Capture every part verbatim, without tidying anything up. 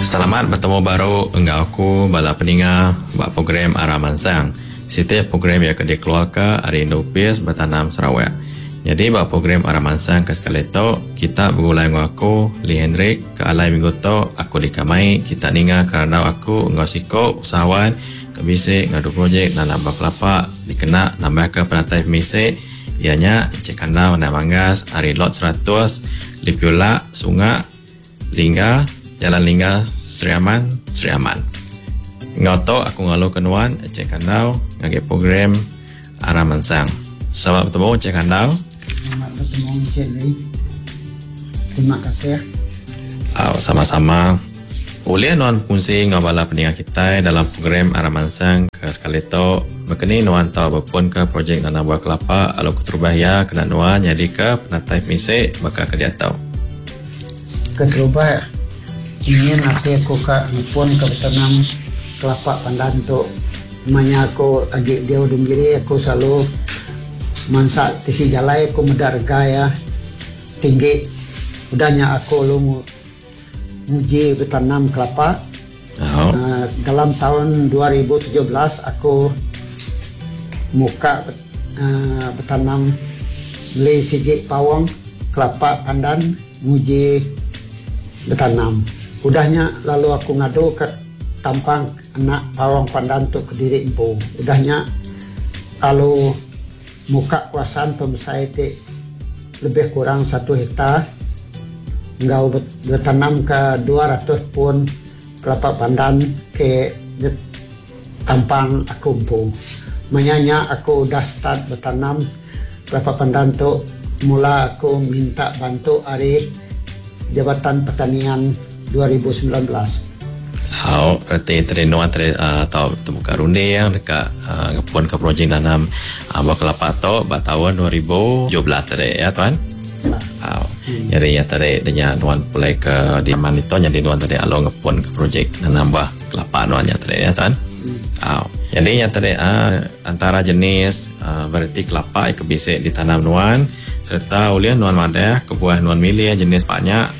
Selamat bertemu baru dengan aku bala pendengar buat program Arah Mansang. Setiap program yang akan dikeluarkan hari Indopis Bertanam Sarawak. Jadi buat program Arah Mansang ke sekali tu kita bergulai dengan aku Lee Hendrik ke alai minggu tu aku dikamai kita dengar kerana aku ngau siko usahawan ke bisik ngadu projek nanam buah kelapa dikena nambah ke penatai pemisik ianya Cekandau Nak Manggas hari lot seratus Lipiula Sungai Lingga Jalan Lingga Sri Aman Sri Aman. Ngoto aku ngalu kenuan Cekandau ngage program Arah Mansang. Selamat bertemu Cekandau. Selamat bertemu Cik Lee. Terima kasih. Oh, sama-sama. Boleh nuan fungsi ngabala pendengar kita dalam program Arah Mansang ke sekali tu berkini nuan tahu berpun ke projek nanam buah kelapa alu keterubahaya kena nuan jadi ke penatai misik bakal ke dia tahu. Keterubah ingin nanti aku ke ngepun ke bertanam kelapa pandan tu. Namanya aku agak dia udung diri aku selalu mansa tisi jalai aku medarga ya tinggi udahnya aku lu muji bertanam kelapa. Oh. Uh, dalam tahun dua ribu tujuh belas aku muka uh, bertanam beli sigi pawang kelapa pandan muji bertanam. Udahnya lalu aku ngadu ke tampang anak pawang pandan tu ke diri empu. Udahnya lalu muka kuasaan pembesar itu lebih kurang satu hektar. Engkau bertanam ke dua ratus pun kelapa pandan ke tampang aku empu. Maknanya aku dah start bertanam kelapa pandan tu mula aku minta bantu dari Jabatan Pertanian dua ribu sembilan belas. Oh, berarti tadi nuan tadi uh, tahu temu karunde yang dekat uh, ngepun ke projek nanam uh, buah kelapa tu pada tahun dua ribu tujuh belas tadi ya tuan. Oh. Hmm. Jadi ya tadi dengan nuan mulai ke di mana itu jadi nuan tadi alo ngepun ke projek nanam buah kelapa nuannya tadi ya tuan. Hmm. Oh. Jadi ya tadi uh, antara jenis uh, berarti kelapa yang bisa ditanam nuan serta ulian nuan madah ke buah nuan milih jenis banyak.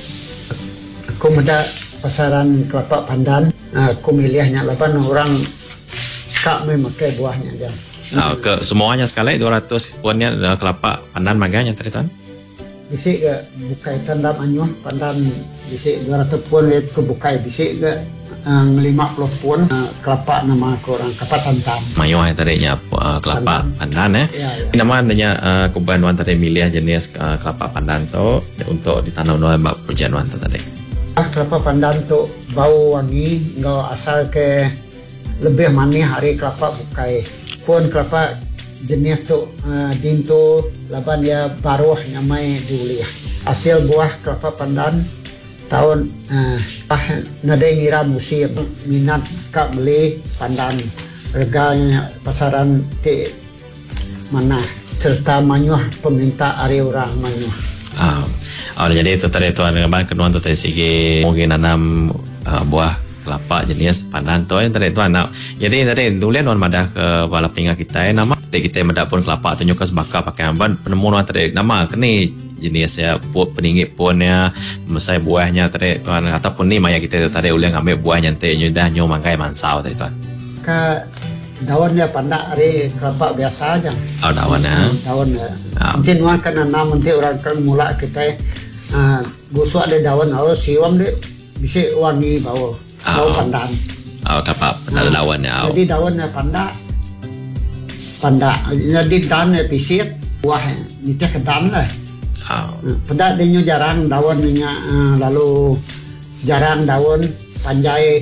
Aku muda pasaran kelapa pandan, aku milihnya lapan orang kak memakai buahnya aja. Oh, ke semuanya sekali dua ratus puannya kelapa pandan maganya tadi tuan. Bisik ke bukai tandam anyuh pandan bisik dua ratus puan itu bukai bisik ke um, lima puluh puan uh, kelapa nama aku orang kapas santam. Mayuh tadinya uh, kelapa pandan, pandan eh. Ya, ya. Nama adanya uh, kubanuan tadi milih jenis uh, kelapa pandan tu untuk ditanam dalam perjalanan tu tadi. Kelapa pandan tu bau wangi, engkau asal ke lebih manis hari kelapa bukai. Pun kelapa jenis tu uh, din tu laban dia baruh nyamai dulu. Hasil buah kelapa pandan tahun uh, ah nade ngira musim minat kak beli pandan harganya pasaran ti mana serta manyuh peminta ari orang manyuh. Ah. Oh, jadi itu tadi tuan dengan kenuan tu tadi segi mungkin nanam uh, buah kelapa jenis pandan tu yang tadi tuan nak. Jadi tadi dulu nuan madah ke bala peninggal kita nama kita madah pun kelapa tunjuk ke sebaka pakai amban penemu nuan tadi nama kini jenis ya pun peningit punnya mesai buahnya tadi tuan ataupun ni maya kita tadi ulang ambil buahnya tadi nyudah nyu mangkai mansau tadi tuan. Ke daunnya pandak hari kelapa biasa aja. Oh daunnya. Daunnya. Nanti nuan kan nanam nanti orang kan mula kita Uh, gosok ada daun atau siwam dia bisa wangi bau bau oh. Pandan. Oh kapap ada nah, daunnya. Oh. Jadi daunnya pandak pandak jadi daunnya pisit buahnya itu kedan lah. Oh. Pandak dia jarang daunnya uh, lalu jarang daun panjai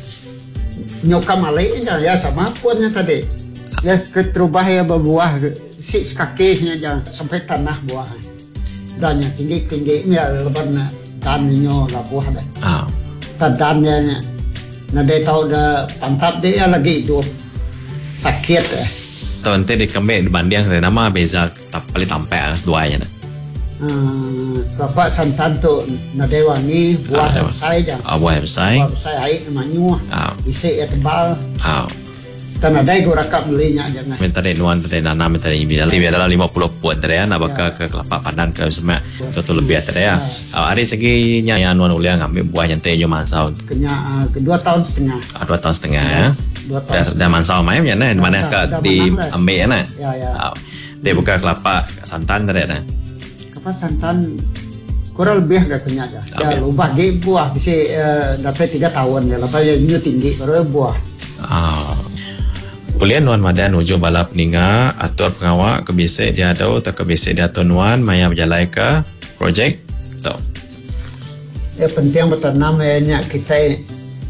nyoka malai ya sama puannya tadi. Ya keterubah ya berbuah si kakinya jangan sampai tanah buah. Dannya tinggi-tinggi ini leban dannya lah buah dah. Ah. Dannya na dia tahu dah pantap dia lagi hidup sakit eh. Tahu nanti di kembali dibanding nama beza tak paling tampai as duanya dah. Hmm, kelapa santan tu na dia wangi buah besar je. Ah buah besar. Buah besar air namanya. Ah. Isi ya tebal. Ah. Tanah dai ko rakap belinya jangan. Minta dek nuan tadi nanam minta dek biar lebih adalah lima puluh puan tadi ya, nak bakal ke kelapa pandan ke semua tu lebih tadi ya. Hari segi nya yang nuan uliang ambil buah yang teh cuma mansau. Kenya uh, kedua tahun setengah. Ah, dua tahun setengah ya. Dua tahun. Dah dah mansau main ya, nah, mana ke di ambil ya nah. Ya ya. Dia buka kelapa santan tadi nah. Kelapa santan kurang lebih agak kenya aja. Ya lupa ge buah bisa uh, dapat tiga tahun ya, lepas nya tinggi baru buah. Ah. Ulian nuan madan ujo balap ninga atur pengawak kebisik dia ada atau kebisik dia atau nuan maya berjalai ke projek tu. Ya penting bertanam ya nya kita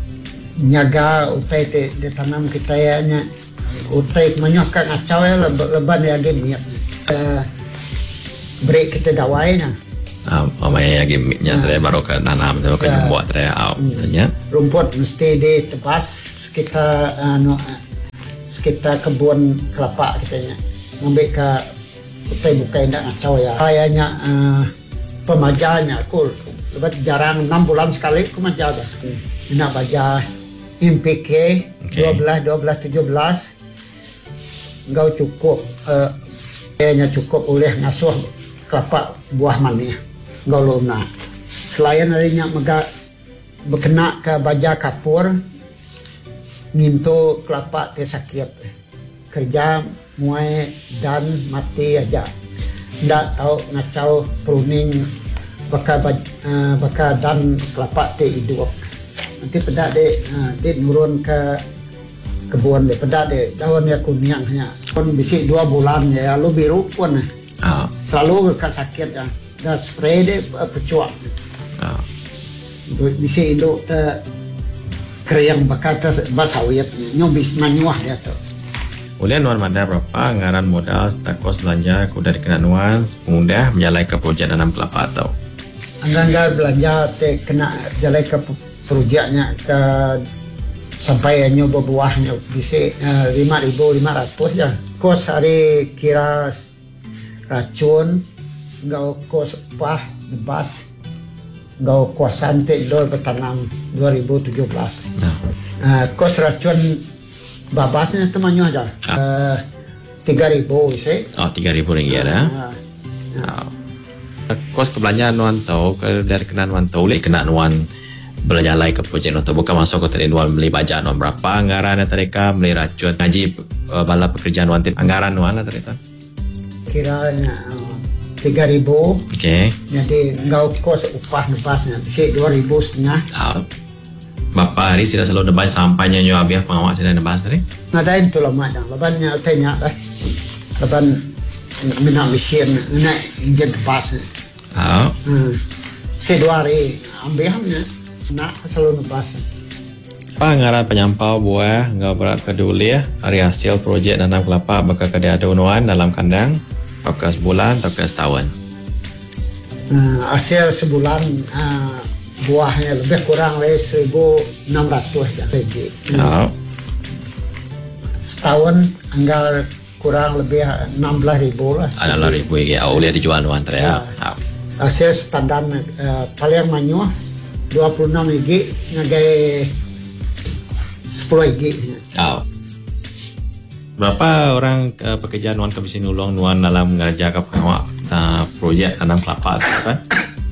nyaga utai te dia tanam kita ya nya utai menyuh ka ngacau ya leban ya ge miat. Uh, break kita dawai nya. Ah, maya ya gimiknya tadi baru ke tanam tu ke jumbo tadi au tanya. Rumput mesti ditebas sekitar anu sekitar kebun kelapa kitanya ngambil ke utai bukai nak ngacau ya kayaknya uh, pemajanya aku lebat jarang enam bulan sekali aku majaga hmm. nak baca M P K dua belas dua belas tujuh belas engkau cukup uh, kayaknya cukup oleh ngasuh kelapa buah manis engkau luna selain harinya mega berkena ke baja kapur ngintu kelapa teh sakit kerja muai dan mati aja ndak tahu ngacau pruning baka uh, baka dan kelapa teh hidup nanti pedak dek uh, dek nurun ke kebun dek pedak dek daun ya kuning hanya pun bisi dua bulan ya lu biru pun uh. selalu ke sakit ya dah spray dek uh, pecuak uh. bisi induk uh, kerjang bakal basawit nyobis manyuah dia tu. Ulian nuan madar berapa anggaran modal setakos belanja kuda dikena nuan mudah menjalai ke projek nanam kelapa atau? Anggaran belanja te kena jalai ke projeknya ke sampai nyoba buahnya bisa lima ribu lima ratus ya. Kos hari kira racun, enggak kos upah bebas. Gau kuasaan te dor bertanam dua ribu tujuh belas. Nah. Uh, kos racun babasnya temannya aja. Uh, tiga ribu sih. Oh, tiga ribu ringgit ya. Uh, uh. Kos kebelanjaan nuan tau ke dari kena nuan tau le kena nuan belanja lai ke projek nuan tau bukan masuk ke tadi nuan beli baja nuan berapa anggaran mereka beli racun ngaji uh, bala pekerjaan nuan anggaran nuan lah tadi tu. Kiranya uh, tiga ribu. Okey. Jadi engkau kos upah nebasnya bisa dua ribu setengah. Ah. Bapa hari sudah selalu nebas sampainya nyo habis pengawak sudah nebas tadi. Ngadain tu lama dah. Lebannya tanya dah. Leban mina mesin mina injin nebas. Ah. Hmm. Se dua hari ambilnya nak selalu nebas. Panggaran penyampau buah engkau berat peduli ya. Hari hasil projek nanam kelapa bakal ke ada unuan dalam kandang. Atau ke sebulan atau ke setahun? Uh, hasil sebulan uh, buahnya lebih kurang dari seribu enam ratus lagi. Oh. Setahun anggar kurang lebih enam belas ribu lah. enam belas ribu ya, boleh dijual nuan ya. Uh, hasil standar uh, paling manyuh dua puluh enam gig ngagai sepuluh gig. Oh. Berapa orang uh, pekerja nuan ke sini ulung nuan dalam mengerja ke pengawak uh, projek tanam kelapa kan?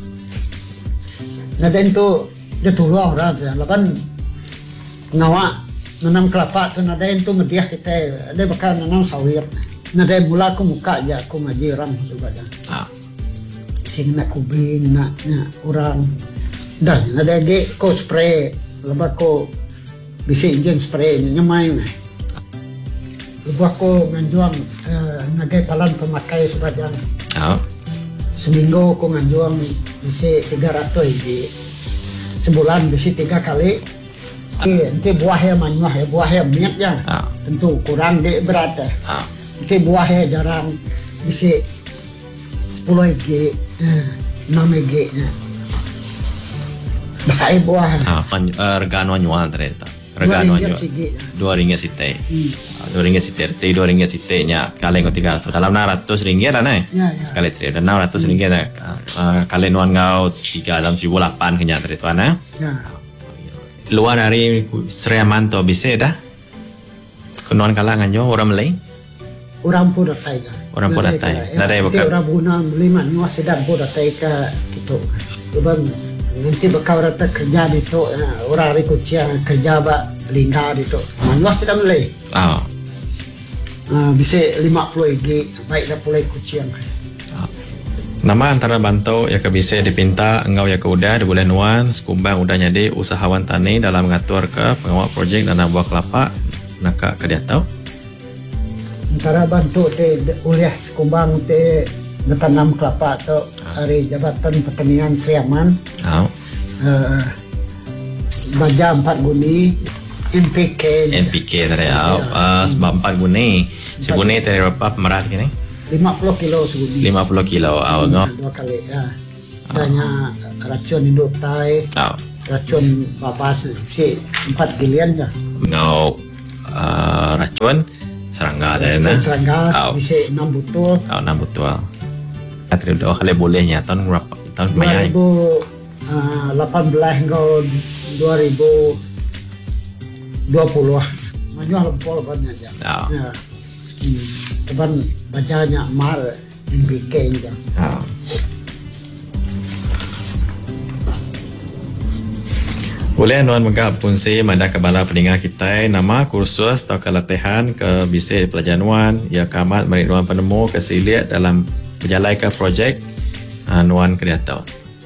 Nah dan tu dia tolong orang tu, lapan pengawak nanam kelapa tu nada itu ngediah kita, dia bakal nanam sawit. Nada mula aku muka aja aku ngaji orang sebagainya. Ah. Sing nak kubing nak nak orang, dah nada ge ko spray, lepas ko bisa injin spray nyamai. Lepas aku nganjuang uh, nagai palan pemakai sebagian. Oh. Seminggu aku nganjuang bisa tiga ratus hiji. Sebulan bisa tiga kali. Okay. Nanti buahnya manyuah ya, buahnya minyak ya. Oh. Tentu kurang di berat ya. Oh. Nanti buahnya jarang bisa sepuluh hiji, enam hiji. Bakai buah. Ah, uh, rega nuan ternyata. Rega nuan dua ringgit site. Hmm. Dua ringgit site, ti dua ringgit site nya kali kau tiga ratus dalam enam ratus ringgit lah naik. Ya, ya. Sekali tri dan enam ratus ringgit nak uh, kali nuan kau tiga dalam seribu lapan kenya tri tuan eh. Ya. Luar dari Seriaman tu bisa dah. Kenuan kalah nganjo orang Malay. Orang pun datai ka. Orang pun datai. Nadai Nanti bakal. orang guna lima nyua sedang pun datai ka gitu. Sebab nanti bakal rata kerja di tu orang hari kuciang kerja ba lingkar di tu. Nyua sedang Malay. Ah. Uh, bisa lima puluh ringgit baik dah pulai kuciang. Nama antara bantu yang ke bisa dipinta engau yang ke udah di bulan Nuan sekumbang udah jadi usahawan tani dalam mengatur ke pengawal projek dan buah kelapa nak ke dia tahu. Antara bantu te uliah sekumbang te bertanam kelapa tu hari Jabatan Pertanian Seriaman. Oh. Uh, baja empat guni N P K. N P K tadi au. Ah sebab empat guni. Si guni tadi berapa pemerat kini? lima puluh kilo seguni. lima puluh kilo au ngau. Dua kali ya. Hanya racun induk tai, Au. racun babas si empat gilian ya. Ngau ah, racun serangga tadi na. Racun serangga Au. bisa enam butul. Au enam betul. Katri dua kali bolehnya tahun berapa? Tahun dua mayai. ribu delapan belas hingga dua ribu dua puluh. Banyak lempol banyak ya. Au. Ya. Hmm. Teban bajanya mal N B K ya. Au. Boleh nuan menggap punsi manda kebala pendengar kita nama kursus atau kelatihan ke bisik pelajar nuan ya kamat merik nuan penemu kesiliat dalam berjalai ke projek uh, nuan kreator.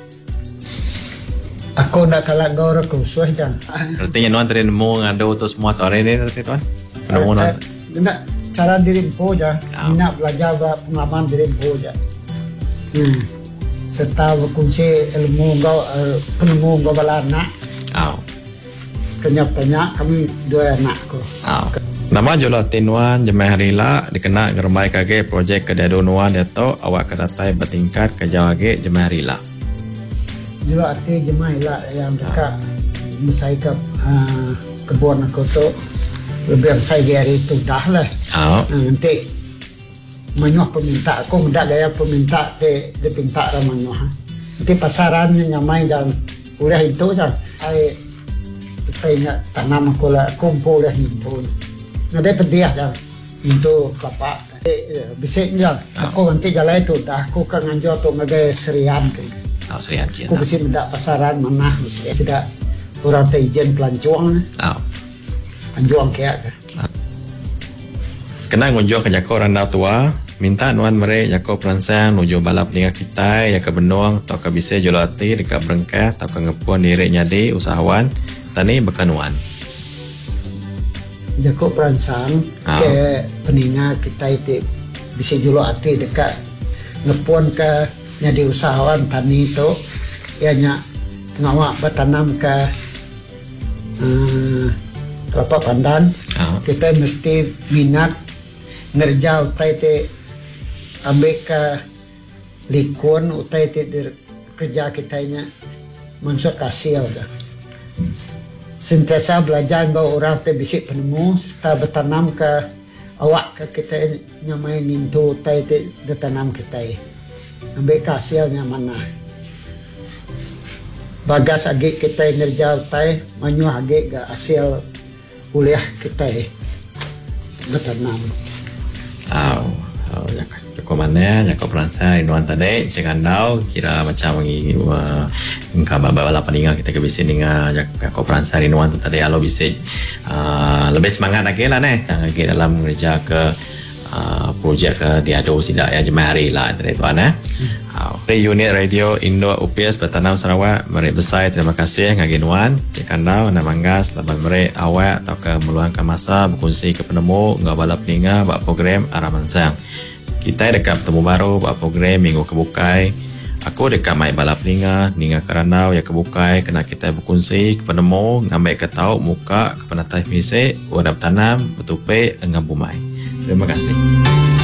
Aku nak kalah kau orang kursus dah. Artinya nuan tadi nemu ngadu tu semua tu hari ni tadi tuan. Penemu nuan. Nak cara diri po je, Ah. nak belajar pengalaman diri po je. Hmm. Serta berkongsi ilmu kau, uh, penemu kau bala anak. Au. Tanya-tanya kami dua anak ko. Au. Nama Jola Tinuan Jemaah Rila dikenal germai kage projek kedado nuan dato awak kedatai bertingkat ke jawage Jemaah Rila. Juga arti jemaah lah yang dekat mesai ke uh, kebun aku tu lebih besar dari itu dah lah. Au. Uh, nanti menyuah peminta aku mudah gaya peminta te dia pinta orang menyuah. Nanti pasarannya nyamai dan kuliah itu je. Saya tanya tanam aku lah kumpul lah itu. Nada pedih dah itu kelapa. Eh, bisiknya aku nanti jalan itu dah aku kan nganjur tu ngagai serian ke. Au serian kita. Aku mesti mendak pasaran mana mesti sudah orang tak izin pelancuang Au. anjuang kayak. Kena ngunjung ke Jako Randau Tua, minta nuan mere Jako peransang nuju balap dengan kita ya ke Benung atau ke bisa jolati dekat Berengkah atau ke ngepuan diri nyadi usahawan tani bekanuan. Jago peransang Ah. ke peninga kita itu bisa jual hati dekat ngepuan ke nyadi usahawan tani itu ianya ngawak bertanam ke uh, kelapa pandan. Ah. Kita mesti minat ngerja utai te ambil ke likun utai te kerja kitanya maksud hasil dah. Sentiasa belajar bahawa orang te bisik penemu serta bertanam ke awak ke kita nyamai nintu utai te bertanam kita ambil ke hasilnya mana. Bagas agak kita ngerja utai manyu agak ke hasil kuliah kita bertanam. Au. Au Jako mana Jako peransang nuan tadi cekandau kira macam ngi uh, engkau bala peninga kita ke bisa dengan Jako peransang nuan tu tadi alo bisa uh, lebih semangat lagi lah nih lagi dalam kerja ke uh, projek ke diado sidak ya Jemaah Rila tadi tuan eh. Uh, unit radio Indo U P S Bertanam Sarawak meri besar terima kasih ngagi nuan cekandau nak manggas laban meri awak atau ke meluangkan masa berkongsi ke penemu ngau bala peninga buat program Aramansang. Kita dekat bertemu baru buat program minggu kebukai. Aku dekat mai balap ninga, ninga keranau ya kebukai kena kita berkongsi ke penemu ngambil ke tahu muka ke penatai fisik, urap tanam, betupe, engam bumai. Terima kasih.